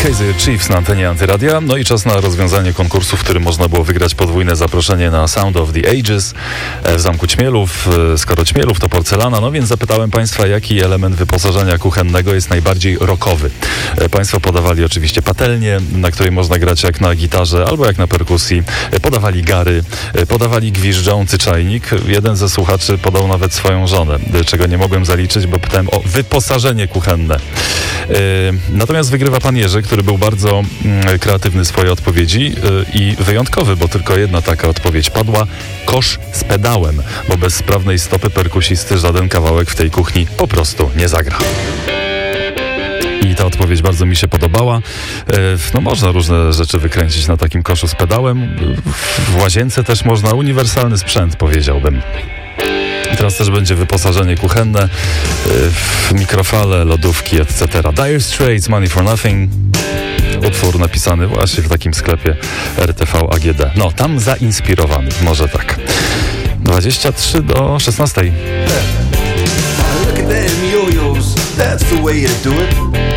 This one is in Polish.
Kaiser Chiefs na antenie Antyradia. No i czas na rozwiązanie konkursu, w którym można było wygrać podwójne zaproszenie na Sound of the Ages w Zamku Ćmielów. Skoro Ćmielów to porcelana, no więc zapytałem Państwa, jaki element wyposażenia kuchennego jest najbardziej rockowy. Państwo podawali oczywiście patelnię, na której można grać jak na gitarze albo jak na perkusji. Podawali gary, podawali gwiżdżący czajnik. Jeden ze słuchaczy podał nawet swoją żonę, czego nie mogłem zaliczyć, bo pytałem o wyposażenie kuchenne. Natomiast wygrywa pan Jerzy, który był bardzo kreatywny w swojej odpowiedzi i wyjątkowy, bo tylko jedna taka odpowiedź padła: kosz z pedałem, bo bez sprawnej stopy perkusisty żaden kawałek w tej kuchni po prostu nie zagra. I ta odpowiedź bardzo mi się podobała. No można różne rzeczy wykręcić na takim koszu z pedałem. W łazience też można, uniwersalny sprzęt, powiedziałbym. I teraz też będzie wyposażenie kuchenne, mikrofale, lodówki, etc. Dire Straits, Money for Nothing. Utwór napisany właśnie w takim sklepie RTV AGD. No, tam zainspirowany, może tak. 23 do 16. Look at them yo-yos, that's the way you do it.